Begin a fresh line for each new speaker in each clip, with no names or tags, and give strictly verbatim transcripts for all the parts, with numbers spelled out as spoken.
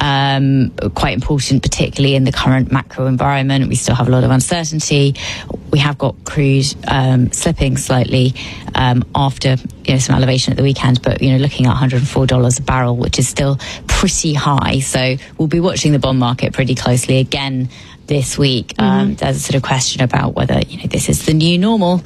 um, quite important, particularly in the current macro environment. We still have a lot of uncertainty. We have got crude um, slipping slightly um, after you know some elevation at the weekend, but you know looking at one hundred four dollars a barrel, which is still pretty high. So we'll be watching the bond market pretty closely again this week. Mm-hmm. Um, there's a sort of question about whether you know this is the new normal,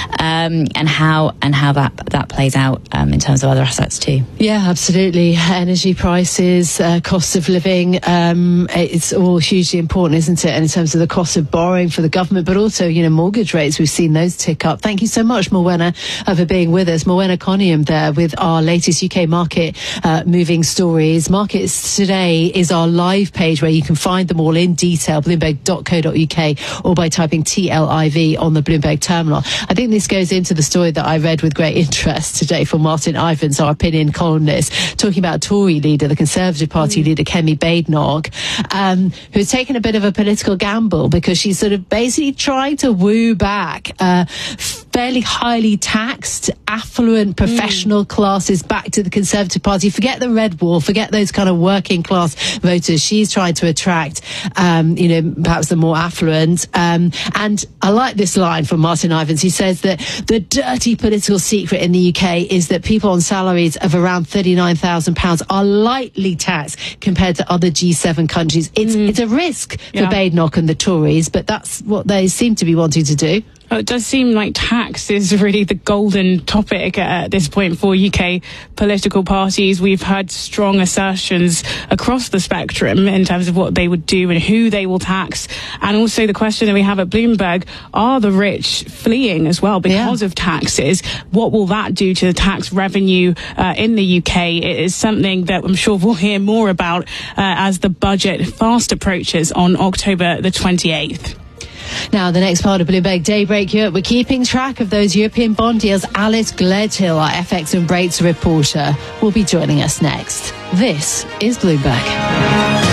um, and how and how that that plays out um, in terms of other assets too.
Yeah, absolutely. Energy prices, uh, cost of living, um, it's all hugely important, isn't it? And in terms of the cost of borrowing for the government, but also you know mortgage rates, we've seen those tick up. Thank you so much, Morwenna, uh, for being with us. Morwenna Coniam there with our latest U K market uh, moving stories. Markets Today is our live page where you can find them all in detail. Bloomberg dot co dot uk or by typing T L I V on the Bloomberg terminal. I think this goes into the story that I read with great interest today from Martin Ivins, our opinion columnist, talking about Tory leader, the Conservative Party mm. leader, Kemi Badenoch, um, who's taken a bit of a political gamble because she's sort of basically trying to woo back uh, fairly highly taxed, affluent, professional mm. classes back to the Conservative Party. Forget the red wall, forget those kind of working class voters. She's trying to attract, um, you know, perhaps the more affluent. Um, and I like this line from Martin Ivins. He says that the dirty political secret in the U K is that people on salaries of around thirty-nine thousand pounds are lightly taxed compared to other G seven countries. It's, mm. it's a risk for yeah. Badenoch and the Tories, but that's what they seem to be wanting to do.
Well, it does seem like tax is really the golden topic at this point for U K political parties. We've had strong assertions across the spectrum in terms of what they would do and who they will tax. And also the question that we have at Bloomberg, are the rich fleeing as well because yeah. of taxes? What will that do to the tax revenue uh, in the U K? It is something that I'm sure we'll hear more about uh, as the budget fast approaches on October the twenty-eighth.
Now, the next part of Bloomberg Daybreak Europe, we're keeping track of those European bond deals. Alice Gledhill, our F X and rates reporter, will be joining us next. This is Bloomberg.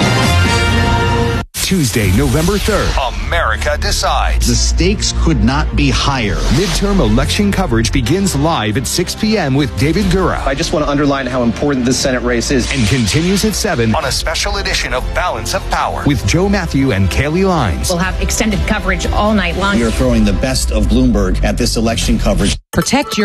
Tuesday, November third. America decides.
The stakes could not be higher.
Midterm election coverage begins live at six p.m. with David Gura.
I just want to underline how important this Senate race is.
And continues at seven on a special edition of Balance of Power with Joe Matthew and Kaylee Lines.
We'll have extended coverage all night long.
We are throwing the best of Bloomberg at this election coverage.
Protect your